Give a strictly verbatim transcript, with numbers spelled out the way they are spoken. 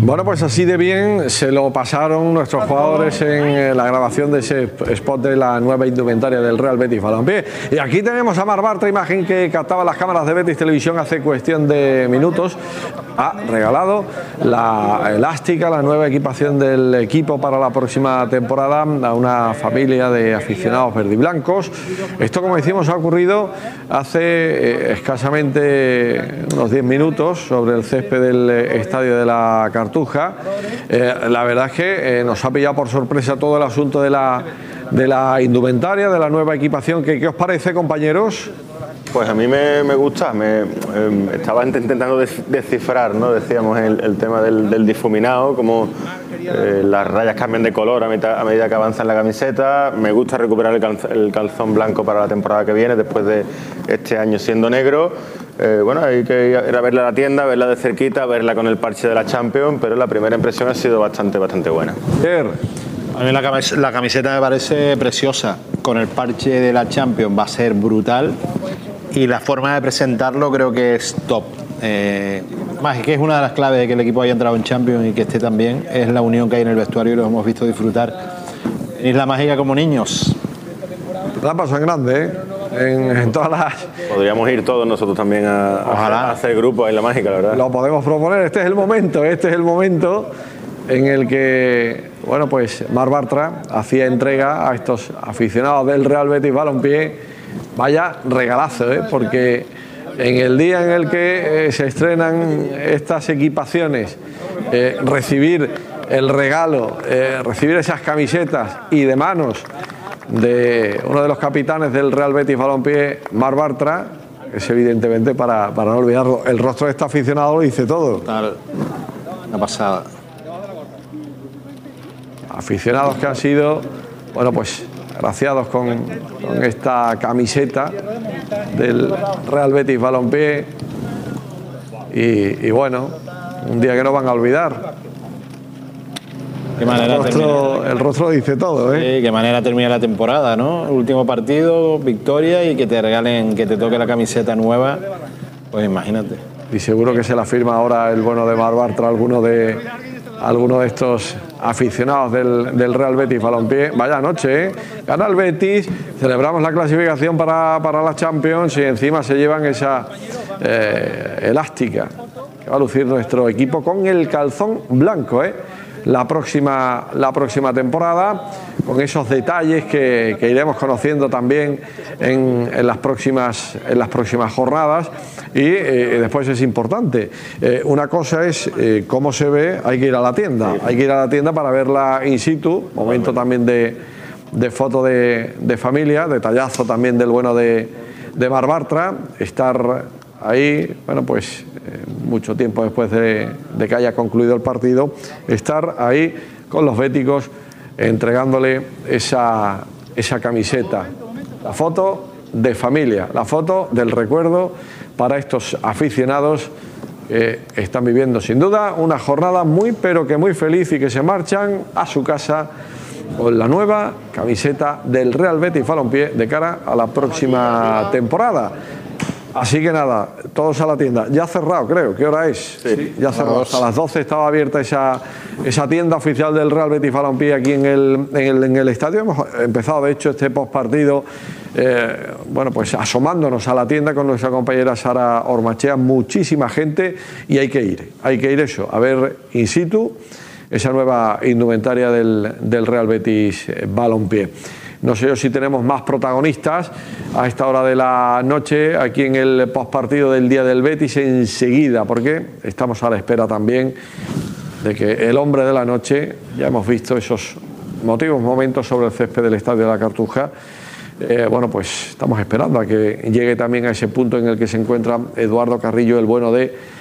Bueno, pues así de bien se lo pasaron nuestros jugadores en la grabación de ese spot de la nueva indumentaria del Real Betis Balompié. Y aquí tenemos a Marc Bartra, imagen que captaba las cámaras de Betis Televisión hace cuestión de minutos. Ha regalado la elástica, la nueva equipación del equipo para la próxima temporada a una familia de aficionados verdiblancos. Esto, como decimos, ha ocurrido hace eh, escasamente unos diez minutos sobre el césped del estadio de la Cartuja. Eh, la verdad es que eh, nos ha pillado por sorpresa todo el asunto de la, de la indumentaria, de la nueva equipación. ¿Qué, qué os parece, compañeros? Pues a mí me, me gusta, me, eh, estaba intentando descifrar, ¿no? Decíamos el, el tema del, del difuminado, como eh, las rayas cambian de color a medida, a medida que avanza en la camiseta. Me gusta recuperar el, calz, el calzón blanco para la temporada que viene, después de este año siendo negro. Eh, bueno, hay que ir a verla a la tienda, verla de cerquita, verla con el parche de la Champions, pero la primera impresión ha sido bastante, bastante buena. A mí la camiseta, la camiseta me parece preciosa, con el parche de la Champions va a ser brutal. Y la forma de presentarlo creo que es top. Eh, más que es una de las claves de que el equipo haya entrado en Champions y que esté tan bien, es la unión que hay en el vestuario y lo hemos visto disfrutar. Es la mágica como niños. La paso en grande, ¿eh? En, en todas las... Podríamos ir todos nosotros también a, a, a hacer grupo en la mágica, la verdad. Lo podemos proponer, este es el momento, este es el momento en el que, bueno, pues Marc Bartra hacía entrega a estos aficionados del Real Betis Balompié. Vaya regalazo, ¿eh? Porque en el día en el que eh, se estrenan estas equipaciones, eh, recibir el regalo, eh, recibir esas camisetas y de manos de uno de los capitanes del Real Betis Balompié, Marc Bartra, es evidentemente para, para no olvidarlo. El rostro de este aficionado lo dice todo. Total, una pasada. Aficionados que han sido, bueno, pues agraciados con, con esta camiseta del Real Betis Balompié y, y bueno, un día que no van a olvidar. Qué manera el, rostro, el rostro dice todo, ¿eh? Sí, qué manera termina la temporada, ¿no? El último partido, victoria, y que te regalen, que te toque la camiseta nueva, pues imagínate. Y seguro que se la firma ahora el bueno de Marc Bartra, alguno de alguno de estos aficionados del, del Real Betis Balompié. Vaya noche, ¿eh? Gana el Betis, celebramos la clasificación para, para la Champions y encima se llevan esa eh, elástica que va a lucir nuestro equipo con el calzón blanco, ¿eh? La próxima, la próxima temporada, con esos detalles que, que iremos conociendo también en, en, las, próximas, en las próximas jornadas. Y eh, después es importante, eh, una cosa es eh, cómo se ve, hay que ir a la tienda, hay que ir a la tienda para verla in situ, momento también de, de foto de, de familia, detallazo también del bueno de, de Marc Bartra, estar ahí, bueno, pues eh, mucho tiempo después de, de que haya concluido el partido, estar ahí con los béticos entregándole esa, esa camiseta, la foto de familia, la foto del recuerdo para estos aficionados que están viviendo sin duda una jornada muy pero que muy feliz y que se marchan a su casa con la nueva camiseta del Real Betis Balompié de cara a la próxima temporada. Así que nada, todos a la tienda. Ya ha cerrado, creo. ¿Qué hora es? Sí, ya ha cerrado. Hasta las doce estaba abierta esa, esa tienda oficial del Real Betis Balompié aquí en el, en el, en el estadio. Hemos empezado, de hecho, este postpartido, eh, bueno, pues asomándonos a la tienda con nuestra compañera Sara Ormachea. Muchísima gente y hay que ir. Hay que ir eso, a ver in situ esa nueva indumentaria del, del Real Betis Balompié. No sé yo si tenemos más protagonistas a esta hora de la noche aquí en el postpartido del Día del Betis enseguida, porque estamos a la espera también de que el hombre de la noche, ya hemos visto esos emotivos momentos sobre el césped del estadio de la Cartuja, eh, bueno, pues estamos esperando a que llegue también a ese punto en el que se encuentra Eduardo Carrillo, el bueno de